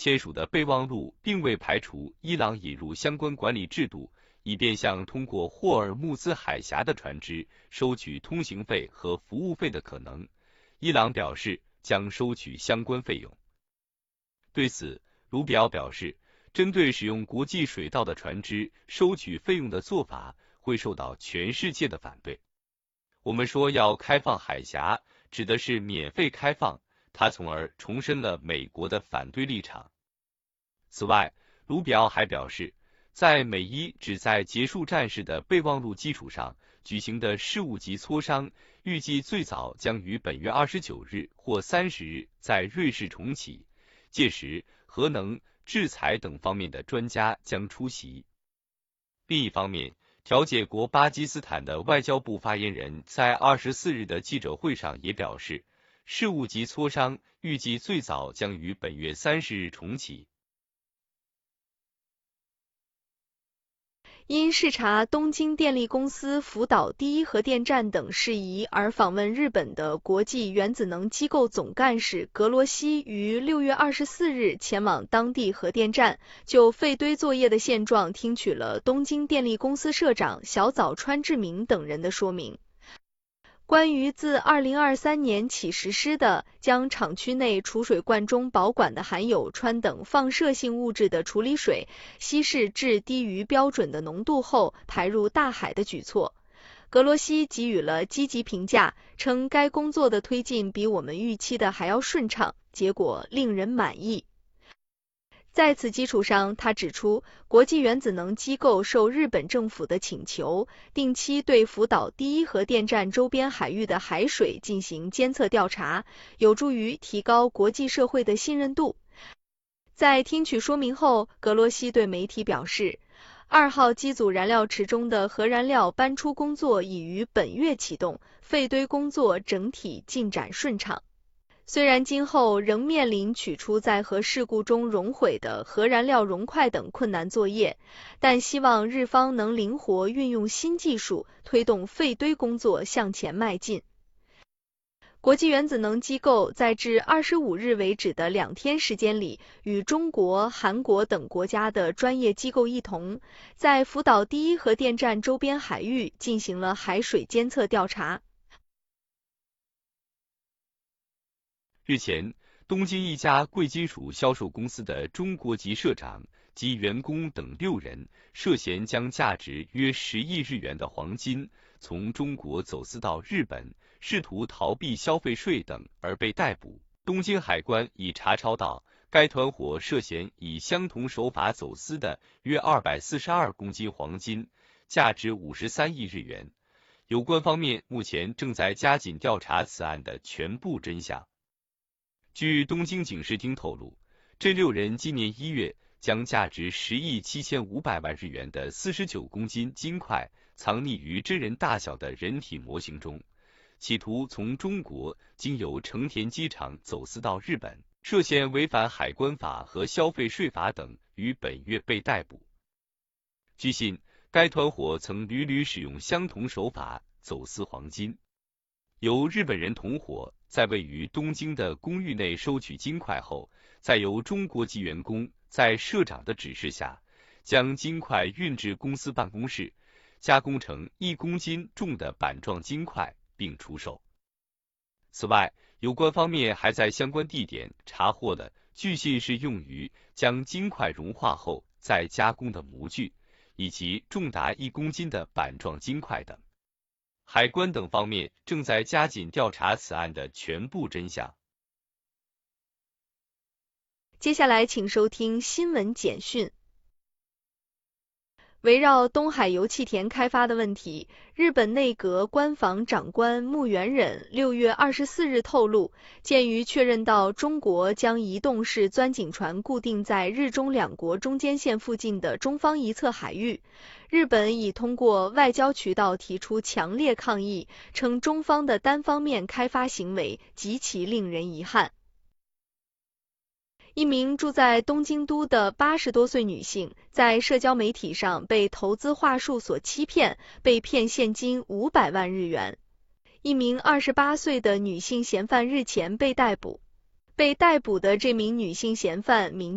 签署的备忘录并未排除伊朗引入相关管理制度，以便向通过霍尔木兹海峡的船只收取通行费和服务费的可能。伊朗表示将收取相关费用。对此，卢比奥表示，针对使用国际水道的船只收取费用的做法会受到全世界的反对。我们说要开放海峡，指的是免费开放，他从而重申了美国的反对立场。此外，卢比奥还表示，在美伊旨在结束战事的备忘录基础上举行的事务级磋商，预计最早将于本月29日或30日在瑞士重启，届时核能、制裁等方面的专家将出席。另一方面，调解国巴基斯坦的外交部发言人在24日的记者会上也表示，事务级磋商预计最早将于本月30日重启。 因视察东京电力公司福岛第一核电站等事宜而访问日本的国际原子能机构总干事格罗西于6月24日前往当地核电站，就废堆作业的现状听取了东京电力公司社长小早川智明等人的说明。关于自2023年起实施的将厂区内储水罐中保管的含有氚等放射性物质的处理水稀释至低于标准的浓度后排入大海的举措，格罗西给予了积极评价，称该工作的推进比我们预期的还要顺畅，结果令人满意。在此基础上，他指出，国际原子能机构受日本政府的请求，定期对福岛第一核电站周边海域的海水进行监测调查，有助于提高国际社会的信任度。在听取说明后，格罗西对媒体表示，2号机组燃料池中的核燃料搬出工作已于本月启动，废堆工作整体进展顺畅。虽然今后仍面临取出在核事故中熔毁的核燃料熔块等困难作业，但希望日方能灵活运用新技术，推动废堆工作向前迈进。国际原子能机构在至25日为止的2天时间里，与中国、韩国等国家的专业机构一同，在福岛第一核电站周边海域进行了海水监测调查。 日前，东京一家贵金属销售公司的中国籍社长及员工等6人涉嫌将价值约10亿日元的黄金从中国走私到日本，试图逃避消费税等而被逮捕。东京海关已查抄到，该团伙涉嫌以相同手法走私的约242公斤黄金，价值53亿日元。有关方面目前正在加紧调查此案的全部真相。据东京警视厅透露，这6人今年1月将价值10亿7500万日元的49公斤金块藏匿于真人大小的人体模型中，企图从中国经由成田机场走私到日本，涉嫌违反海关法和消费税法等，于本月被逮捕。据信，该团伙曾屡屡使用相同手法走私黄金。由日本人同伙在位于东京的公寓内收取金块后，再由中国籍员工在社长的指示下，将金块运至公司办公室，加工成1公斤重的板状金块，并出售。此外，有关方面还在相关地点查获了据信是用于将金块融化后再加工的模具，以及重达1公斤的板状金块等。海关等方面正在加紧调查此案的全部真相。 接下来请收听新闻简讯。围绕东海油气田开发的问题，日本内阁官房长官木原忍6月24日透露，鉴于确认到中国将移动式钻井船固定在日中两国中间线附近的中方一侧海域，日本已通过外交渠道提出强烈抗议，称中方的单方面开发行为极其令人遗憾。一名住在东京都的80多岁女性，在社交媒体上被投资话术所欺骗，被骗现金500万日元。一名28岁的女性嫌犯日前被逮捕。被逮捕的这名女性嫌犯名